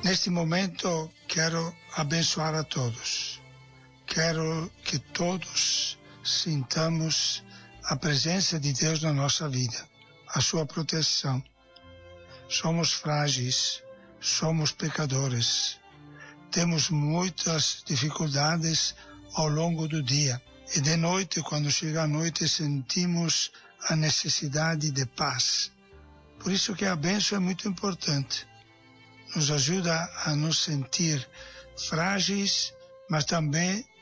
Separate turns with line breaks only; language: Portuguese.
Neste momento, quero abençoar a todos. Quero que todos sintamos a presença de Deus na nossa vida, a sua proteção. Somos frágeis, somos pecadores, temos muitas dificuldades ao longo do dia. E de noite, quando chega a noite, sentimos a necessidade de paz. Por isso que a bênção é muito importante. Nos ajuda a nos sentir frágeis, mas também